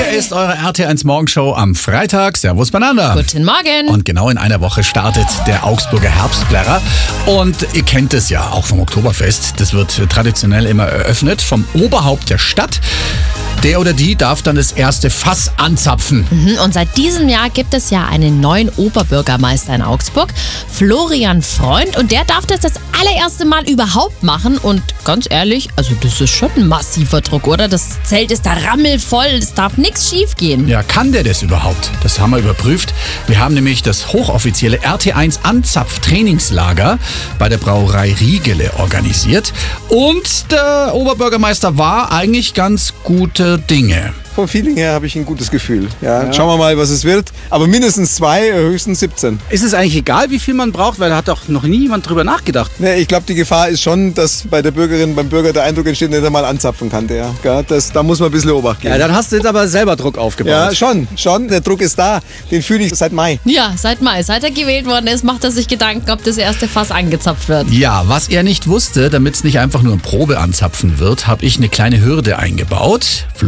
Hier ist eure RT1 Morgenshow am Freitag. Servus beieinander. Guten Morgen. Und genau in einer Woche startet der Augsburger Herbstplärrer. Und ihr kennt es ja auch vom Oktoberfest. Das wird traditionell immer eröffnet vom Oberhaupt der Stadt. Der oder die darf dann das erste Fass anzapfen. Und seit diesem Jahr gibt es ja einen neuen Oberbürgermeister in Augsburg, Florian Freund. Und der darf das allererste Mal überhaupt machen. Und ganz ehrlich, also das ist schon ein massiver Druck, oder? Das Zelt ist da rammelvoll, es darf nichts schief gehen. Ja, kann der das überhaupt? Das haben wir überprüft. Wir haben nämlich das hochoffizielle RT1 Anzapf-Trainingslager bei der Brauerei Riegele organisiert. Und der Oberbürgermeister war eigentlich ganz gute Dinge. Vom Feeling her habe ich ein gutes Gefühl. Ja. Schauen wir mal, was es wird. Aber mindestens 2, höchstens 17. Ist es eigentlich egal, wie viel man braucht? Weil da hat doch noch nie jemand drüber nachgedacht. Ne, ich glaube, die Gefahr ist schon, dass bei der Bürgerin, beim Bürger der Eindruck entsteht, dass er mal anzapfen kann. Ja, da muss man ein bisschen Obacht geben. Ja, dann hast du jetzt aber selber Druck aufgebaut. Ja, schon. Der Druck ist da. Den fühle ich seit Mai. Ja, seit Mai. Seit er gewählt worden ist, macht er sich Gedanken, ob das erste Fass angezapft wird. Ja, was er nicht wusste, damit es nicht einfach nur ein Probeanzapfen wird, habe ich eine kleine Hürde eingebaut.